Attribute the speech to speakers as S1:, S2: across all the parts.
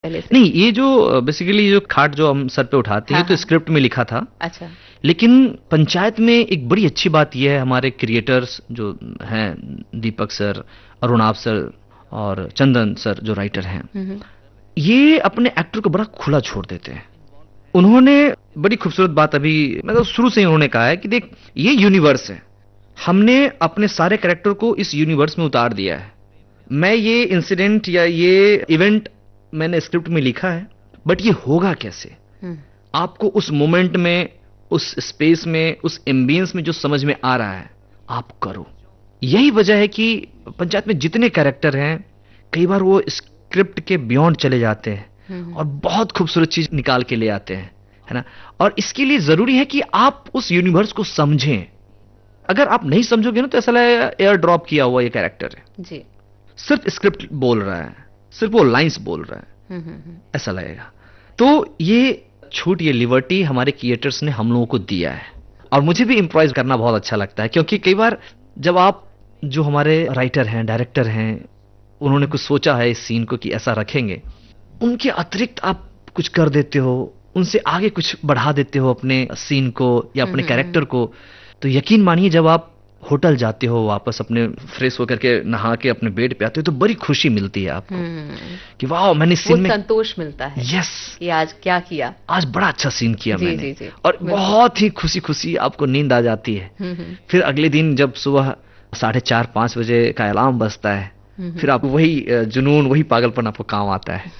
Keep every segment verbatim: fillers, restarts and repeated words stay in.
S1: पहले से?
S2: नहीं, ये जो बेसिकली जो खाट जो हम सर पे उठाते हैं,
S1: हाँ,
S2: तो
S1: हाँ।
S2: स्क्रिप्ट में लिखा था।
S1: अच्छा।
S2: लेकिन पंचायत में एक बड़ी अच्छी बात यह है, हमारे क्रिएटर्स जो हैं, दीपक सर, अरुणाभ सर और चंदन सर जो राइटर हैं,
S1: हम्म, हम्म।
S2: ये अपने एक्टर को बड़ा खुला छोड़ देते हैं। उन्होंने बड़ी खूबसूरत बात अभी मतलब शुरू से ही उन्होंने कहा है कि देख, ये यूनिवर्स है, हमने अपने सारे कैरेक्टर को इस यूनिवर्स में उतार दिया है। मैं ये इंसिडेंट या ये इवेंट मैंने स्क्रिप्ट में लिखा है, बट ये होगा कैसे,
S1: हम्म,
S2: आपको उस मोमेंट में, उस स्पेस में, उस एम्बियंस में जो समझ में आ रहा है, आप करो। यही वजह है कि पंचायत में जितने कैरेक्टर हैं, कई बार वो स्क्रिप्ट के बियॉन्ड चले जाते हैं
S1: हम्म,
S2: और बहुत खूबसूरत चीज निकाल के ले आते हैं, है ना। और इसके लिए जरूरी है कि आप उस यूनिवर्स को समझें। अगर आप नहीं समझोगे ना, तो ऐसा लगेगा एयर ड्रॉप किया हुआ ये कैरेक्टर है,
S1: जी।
S2: सिर्फ स्क्रिप्ट बोल रहा है, सिर्फ वो लाइंस बोल रहा है,
S1: हम्म, हम्म, हम्म।
S2: ऐसा लगेगा। तो ये छूट, ये लिबर्टी हमारे क्रिएटर्स ने हम लोगों को दिया है। और मुझे भी इम्प्रोवाइज करना बहुत अच्छा लगता है, क्योंकि कई बार जब आप, जो हमारे राइटर हैं, डायरेक्टर हैं, उन्होंने कुछ सोचा है इस सीन को कि ऐसा रखेंगे, उनके अतिरिक्त आप कुछ कर देते हो, उनसे आगे कुछ बढ़ा देते हो अपने सीन को या अपने
S1: हम्म,
S2: कैरेक्टर को, तो यकीन मानिए जब आप होटल जाते हो, वापस अपने फ्रेश होकर के नहा के अपने बेड पे आते हो, तो बड़ी खुशी मिलती है आपको
S1: हम्म।
S2: कि वाह, मैंने
S1: वो
S2: सीन में,
S1: संतोष मिलता है
S2: यस,
S1: कि आज क्या किया।
S2: आज बड़ा अच्छा सीन किया
S1: जी,
S2: मैंने।
S1: जी, जी,
S2: और
S1: बिल्कुल।
S2: बहुत ही खुशी खुशी आपको नींद आ जाती है।
S1: हम्म, हम्म,
S2: फिर अगले दिन जब सुबह साढ़े चार पाँच बजे का अलार्म बजता है,
S1: हम्म,
S2: फिर आपको वही अ, जुनून, वही पागलपन आपको काम आता है।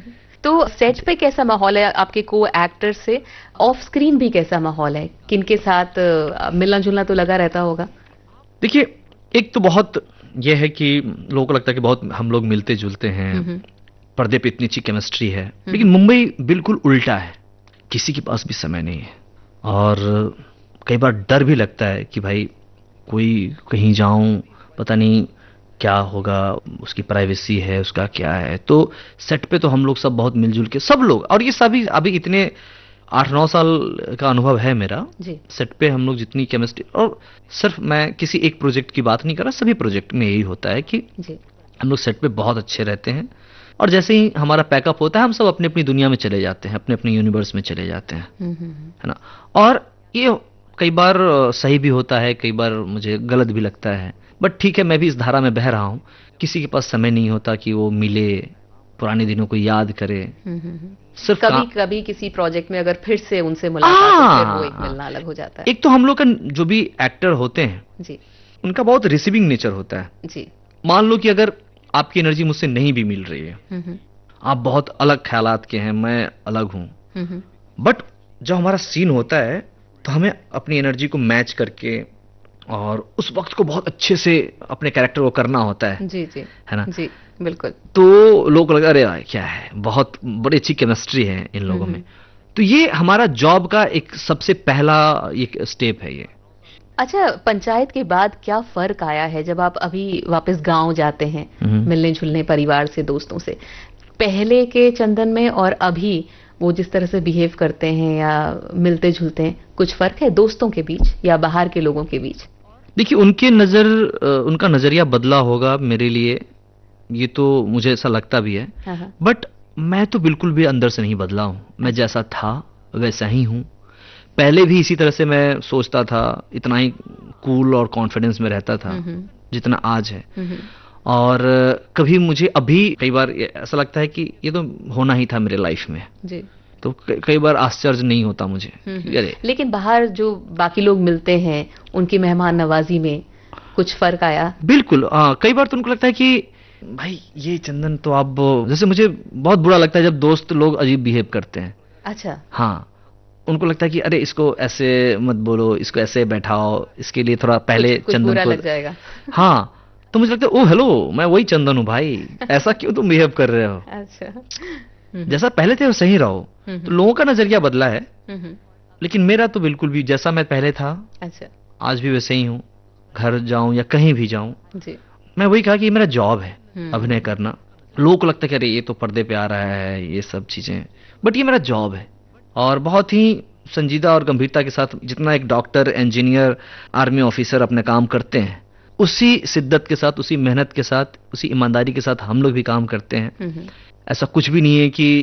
S1: तो सेट पे कैसा माहौल है आपके को एक्टर से? ऑफ स्क्रीन भी कैसा माहौल है? किनके साथ अ, मिलना जुलना तो लगा रहता होगा?
S2: देखिए, एक तो बहुत यह है कि लोगों को लगता है कि बहुत हम लोग मिलते जुलते हैं,
S1: हम्म, हम्म,
S2: पर्दे पे इतनी अच्छी केमिस्ट्री है,
S1: हम्म।
S2: लेकिन मुंबई बिल्कुल उल्टा है, किसी के पास भी समय नहीं है। और कई बार डर भी लगता है कि भाई कोई कहीं जाऊं, पता नहीं क्या होगा, उसकी प्राइवेसी है, उसका क्या है। तो सेट पे तो हम लोग सब बहुत मिलजुल के सब लोग, और ये सभी अभी इतने आठ नौ साल का अनुभव है मेरा
S1: जी।
S2: सेट पे, हम लोग जितनी केमिस्ट्री, और सिर्फ मैं किसी एक प्रोजेक्ट की बात नहीं कर रहा, सभी प्रोजेक्ट में यही होता है कि
S1: जी।
S2: हम लोग सेट पे बहुत अच्छे रहते हैं। और जैसे ही हमारा पैकअप होता है, हम सब अपनी अपनी दुनिया में चले जाते हैं, अपने अपने यूनिवर्स में चले जाते हैं,
S1: हम्म, हम्म, हम्म।
S2: है ना। और ये कई बार अ, सही भी होता है, कई बार मुझे गलत भी लगता है, बट ठीक है, मैं भी इस धारा में बह रहा हूँ। किसी के पास समय नहीं होता कि वो मिले, पुराने दिनों को याद करे,
S1: हम्म, हम्म, हम्म।
S2: सिर्फ
S1: कभी
S2: काम-
S1: कभी किसी प्रोजेक्ट में अगर फिर से उनसे मुलाकात हो, फिर वो एक
S2: हाँ,
S1: मिलना अलग हो जाता है।
S2: एक तो हम लोग का जो भी एक्टर होते हैं,
S1: जी,
S2: उनका बहुत रिसीविंग नेचर होता है।
S1: जी।
S2: मान लो कि अगर आपकी एनर्जी मुझसे नहीं भी मिल रही है,
S1: हम्म, हम्म,
S2: आप बहुत अलग ख्यालात के हैं, मैं अलग हूं,
S1: हम्म, हम्म।
S2: बट जब हमारा सीन होता है, तो हमें अपनी एनर्जी को मैच करके और उस वक्त को बहुत अच्छे से अपने कैरेक्टर को करना होता है
S1: जी, जी,
S2: है ना।
S1: जी, बिल्कुल।
S2: तो लोग लगा, अरे यार क्या है, बहुत बड़ी अच्छी केमिस्ट्री है इन लोगों में। तो ये हमारा जॉब का एक सबसे पहला एक स्टेप है ये।
S1: अच्छा, पंचायत के बाद क्या फर्क आया है जब आप अभी वापस गांव जाते हैं,
S2: हम्म।
S1: मिलने जुलने परिवार से, दोस्तों से? पहले के चंदन में और अभी वो जिस तरह से बिहेव करते हैं या मिलते जुलते हैं, कुछ फर्क है दोस्तों के बीच या बाहर के लोगों के बीच?
S2: देखिए, उनके नजर अ, उनका नजरिया बदला होगा मेरे लिए, ये तो मुझे ऐसा लगता भी है।
S1: हाँ, हाँ।
S2: बट मैं तो बिल्कुल भी अंदर से नहीं बदला हूं, मैं जैसा था वैसा ही हूं। पहले भी इसी तरह से मैं सोचता था, इतना ही कूल और कॉन्फिडेंस में रहता था
S1: हम्म,
S2: जितना आज है।
S1: हम्म,
S2: और अ, कभी मुझे अभी कई बार ये- ऐसा लगता है कि ये तो होना ही था मेरे लाइफ में।
S1: जी।
S2: तो क- कई बार आश्चर्य नहीं होता मुझे
S1: हम्म,
S2: कि
S1: हम्म।
S2: अरे,
S1: लेकिन बाहर जो बाकी लोग मिलते हैं, उनकी मेहमान नवाजी में कुछ फर्क आया?
S2: बिल्कुल। हाँ, कई बार तो उनको लगता है कि भाई ये चंदन तो अब, जैसे मुझे बहुत बुरा लगता है जब दोस्त लोग अजीब बिहेव करते हैं।
S1: अच्छा।
S2: हाँ, उनको लगता है कि अरे इसको ऐसे मत बोलो, इसको ऐसे बैठाओ, इसके लिए थोड़ा पहले
S1: कुछ, कुछ
S2: चंदन
S1: बुरा
S2: को।
S1: लग जाएगा।
S2: हाँ, तो मुझे लगता है, ओ हेलो, मैं वही चंदन हूँ भाई, ऐसा क्यों तुम बिहेव कर रहे हो,
S1: अच्छा। हम्म,
S2: जैसा पहले थे वो सही रहो।
S1: हम्म,
S2: तो लोगों का नजरिया बदला है,
S1: हम्म, हम्म।
S2: लेकिन मेरा तो बिल्कुल भी जैसा मैं पहले था,
S1: अच्छा।
S2: आज भी वैसे ही हूँ। घर जाऊं या कहीं भी जाऊं,
S1: जी।
S2: मैं वही कहा कि ये मेरा जॉब है,
S1: हम्म।
S2: अभिनय करना। लोगों को लगता है कि अरे ये तो पर्दे पे आ रहा है, ये सब चीजें, बट ये मेरा जॉब है। और बहुत ही संजीदा और गंभीरता के साथ, जितना एक डॉक्टर, इंजीनियर, आर्मी ऑफिसर अपने काम करते हैं, उसी शिद्दत के साथ, उसी मेहनत के साथ, उसी ईमानदारी के साथ हम लोग भी काम करते हैं।
S1: हम्म, हम्म।
S2: ऐसा कुछ भी नहीं है कि